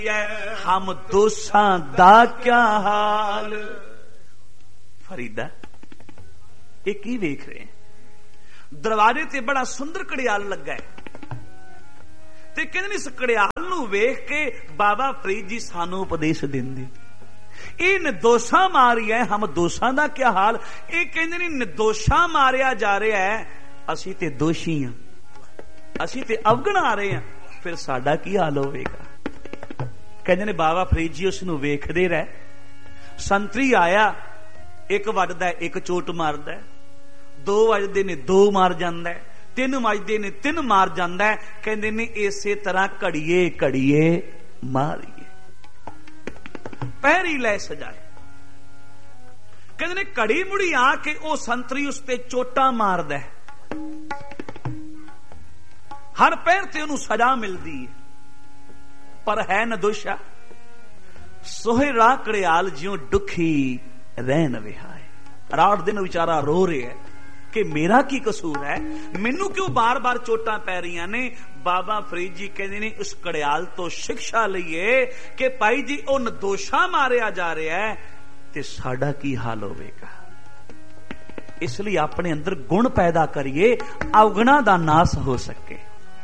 हम दोषां दा क्या हाल। फरीदा ये की वेख रहे हैं? दरवाजे ते बड़ा सुंदर घड़ियाल लगा है ते कहंदे इस घड़ियाल नूं वेख के बाबा फरीद जी सानू उपदेश देंदे, ये निर्दोषा मारी है, हम दोषां दा क्या हाल। ये कहंदे ने निर्दोषा मारिया जा रहा है, असीं ते दोषी हां, असीं ते अवगण आ रहे हैं, फिर साडा की हाल होवेगा। कहंदे ने बाबा फरीद जी उसनूं वेखदे रहे। संतरी आया, एक वजदा है, एक चोट मारदा है, दो वजदे ने दो मार जांदा है, तीन वजदे ने तीन मार जांदा है। कहंदे ने इसे तरह घड़िए घड़िए मारिए, पैरी लै सजाए। कहंदे ने घड़ी मुड़ी आके ओ संतरी उसते चोटा मारदा है, हर पैर ते उन्हें सजा मिलती है, पर है निर्दोषा। सोहेरा घड़ियाल ज्यों दुखी रहन विहाए। रात दिन विचारा रो रहे है कि मेरा की कसूर है, मैनू क्यों बार बार चोटां पै रही ने। बाबा फरीद जी कहते ने उस घड़ियाल तो शिक्षा लईए कि भाई जी ओ निर्दोषा मारिया जा रहा है ते साडा की हाल होवेगा। इसलिए अपने अंदर गुण पैदा करिए, अवगुणा दा नाश हो सके।